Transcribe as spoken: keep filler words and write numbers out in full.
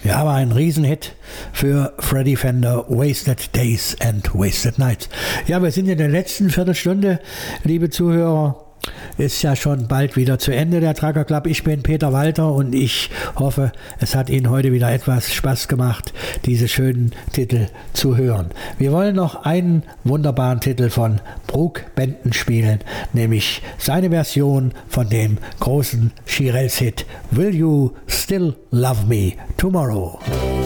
Ja, war ein Riesenhit für Freddie Fender, Wasted Days and Wasted Nights. Ja, wir sind in der letzten Viertelstunde, liebe Zuhörer. Ist ja schon bald wieder zu Ende der Trucker Club. Ich bin Peter Walter und ich hoffe, es hat Ihnen heute wieder etwas Spaß gemacht, diese schönen Titel zu hören. Wir wollen noch einen wunderbaren Titel von Brooke Benton spielen, nämlich seine Version von dem großen Shirelles-Hit Will You Still Love Me Tomorrow?